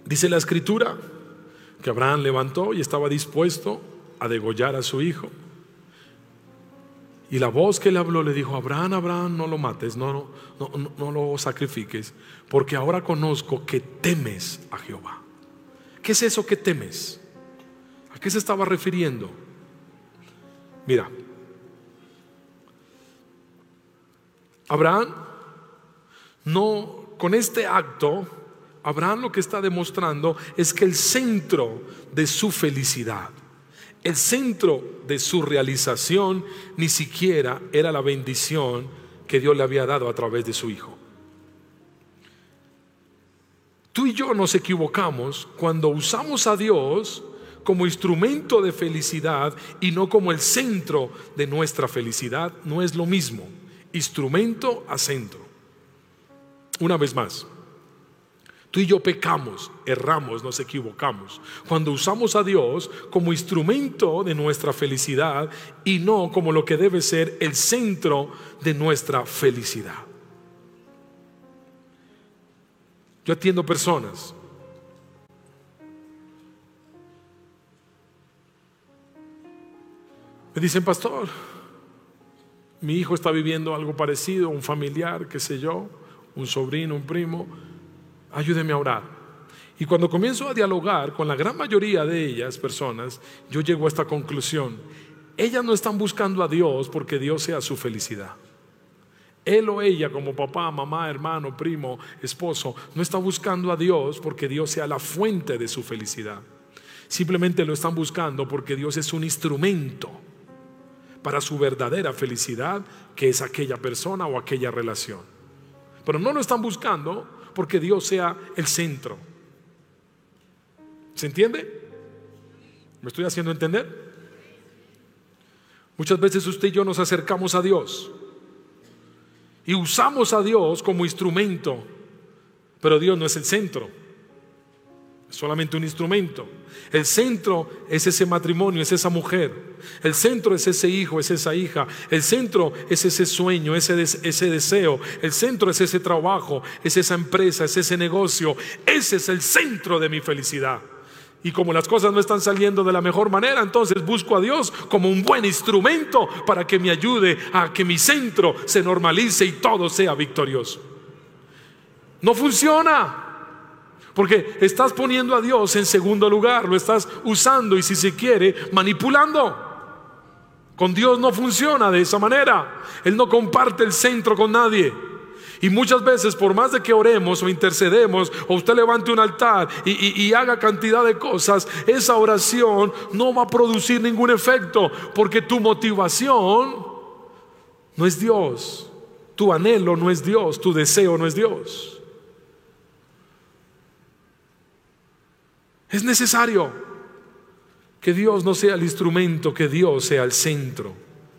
Dice la Escritura que Abraham levantó y estaba dispuesto a degollar a su hijo. Y la voz que le habló le dijo: Abraham, Abraham, no lo mates, no lo sacrifiques, porque ahora conozco que temes a Jehová. ¿Qué es eso que temes? ¿A qué se estaba refiriendo? Mira, Abraham con este acto, Abraham lo que está demostrando es que el centro de su felicidad, el centro de su realización, ni siquiera era la bendición que Dios le había dado a través de su hijo. Tú y yo nos equivocamos cuando usamos a Dios como instrumento de felicidad y no como el centro de nuestra felicidad. No es lo mismo, instrumento a centro. Una vez más, tú y yo pecamos, erramos, nos equivocamos cuando usamos a Dios como instrumento de nuestra felicidad y no como lo que debe ser el centro de nuestra felicidad. Yo atiendo personas me dicen: pastor, mi hijo está viviendo algo parecido, un familiar, qué sé yo, un sobrino, un primo, ayúdeme a orar. Y cuando comienzo a dialogar con la gran mayoría de ellas, personas, yo llego a esta conclusión: ellas no están buscando a Dios porque Dios sea su felicidad. Él o ella, como papá, mamá, hermano, primo, esposo, no está buscando a Dios porque Dios sea la fuente de su felicidad. Simplemente lo están buscando porque Dios es un instrumento para su verdadera felicidad, que es aquella persona o aquella relación. Pero no lo están buscando porque Dios sea el centro. ¿Se entiende? ¿Me estoy haciendo entender? Muchas veces usted y yo nos acercamos a Dios y usamos a Dios como instrumento, pero Dios no es el centro, es solamente un instrumento. El centro es ese matrimonio, es esa mujer. El centro es ese hijo, es esa hija. El centro es ese sueño, ese deseo. El centro es ese trabajo, es esa empresa, es ese negocio. Ese es el centro de mi felicidad. Y como las cosas no están saliendo de la mejor manera, entonces busco a Dios como un buen instrumento para que me ayude a que mi centro se normalice y todo sea victorioso. No funciona, porque estás poniendo a Dios en segundo lugar, lo estás usando y, si se quiere, manipulando. Con Dios no funciona de esa manera. Él no comparte el centro con nadie. Y muchas veces, por más de que oremos o intercedemos, o usted levante un altar y haga cantidad de cosas, esa oración no va a producir ningún efecto, porque tu motivación no es Dios, tu anhelo no es Dios, tu deseo no es Dios. Es necesario que Dios no sea el instrumento, que Dios sea el centro.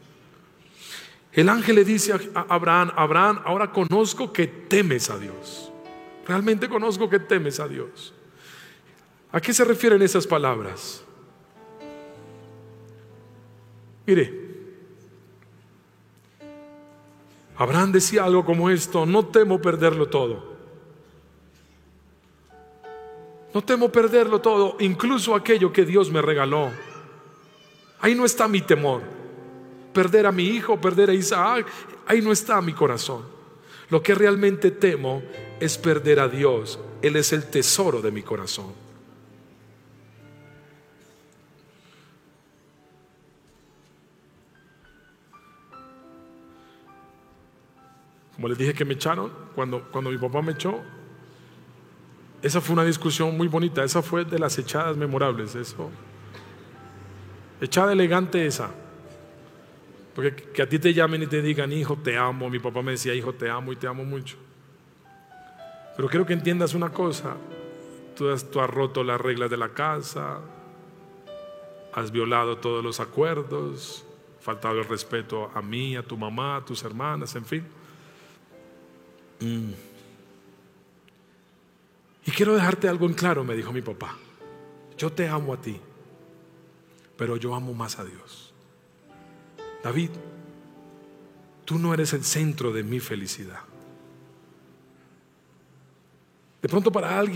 El ángel le dice a Abraham: Abraham, ahora conozco que temes a Dios. Realmente conozco que temes a Dios. ¿A qué se refieren esas palabras? Mire, Abraham decía algo como esto: no temo perderlo todo. No temo perderlo todo, incluso aquello que Dios me regaló. Ahí no está mi temor. Perder a mi hijo, perder a Isaac, ahí no está mi corazón. Lo que realmente temo es perder a Dios. Él es el tesoro de mi corazón. Como les dije que me echaron, cuando mi papá me echó, esa fue una discusión muy bonita. Esa fue de las echadas memorables. Eso, echada elegante esa. Porque que a ti te llamen y te digan: hijo, te amo. Mi papá me decía: hijo, te amo y te amo mucho. Pero quiero que entiendas una cosa: tú has roto las reglas de la casa, has violado todos los acuerdos, faltado el respeto a mí, a tu mamá, a tus hermanas, en fin. Y quiero dejarte algo en claro, me dijo mi papá: yo te amo a ti, pero yo amo más a Dios. David, tú no eres el centro de mi felicidad. De pronto para alguien